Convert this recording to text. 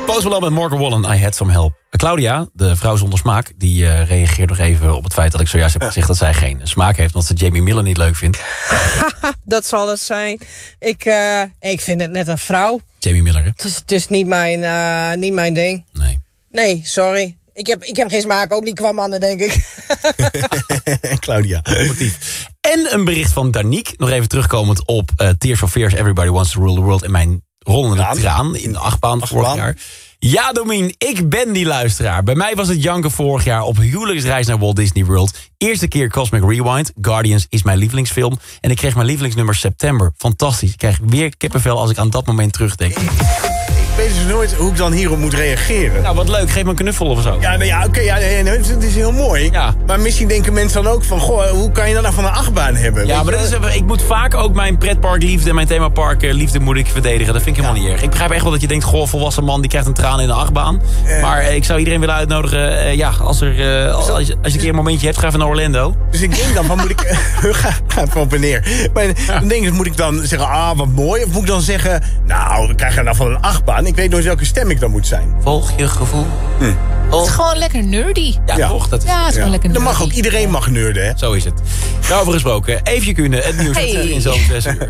Post Malone met Morgan Wallen, I Had Some Help. Claudia, de vrouw zonder smaak, die reageert nog even op het feit dat ik zojuist heb gezegd dat zij geen smaak heeft, omdat ze Jamie Miller niet leuk vindt. Dat zal het zijn. Ik vind het net een vrouw. Jamie Miller, hè? Het is niet mijn ding. Nee, sorry. Ik heb geen smaak, ook niet qua mannen, denk ik. Claudia. En een bericht van Danique, nog even terugkomend op Tears for Fears, Everybody Wants to Rule the World, en mijn rollende traan in de achtbaan vorig jaar. Ja, Domien, ik ben die luisteraar. Bij mij was het janken vorig jaar op huwelijksreis naar Walt Disney World. Eerste keer Cosmic Rewind. Guardians is mijn lievelingsfilm. En ik kreeg mijn lievelingsnummer September. Fantastisch. Ik krijg weer kippenvel als ik aan dat moment terugdenk. Ik weet dus nooit hoe ik dan hierop moet reageren. Nou, wat leuk. Geef me een knuffel of zo. Ja, oké, het is heel mooi. Ja. Maar misschien denken mensen dan ook van, goh, hoe kan je dan nou van een achtbaan hebben? Ja, maar ik moet vaak ook mijn pretparkliefde en mijn themaparkliefde moet ik verdedigen. Dat vind ik helemaal niet erg. Ik begrijp echt wel dat je denkt, goh, volwassen man die krijgt een traan in de achtbaan. Maar ik zou iedereen willen uitnodigen, als je een keer een momentje hebt, ga even naar Orlando. Dus ik denk dan, van moet ik... ga even op en neer. Maar dan denk ik, moet ik dan zeggen, wat mooi? Of moet ik dan zeggen, nou, we krijgen nou van een achtbaan. Ik weet nooit welke stem ik dan moet zijn. Volg je gevoel. Het is gewoon lekker nerdy. Ja, toch? Dat het is gewoon lekker nerdy. Dan mag ook iedereen nerden, hè? Zo is het. Daarover gesproken, even kunnen, het nieuws in zo'n 6 uur.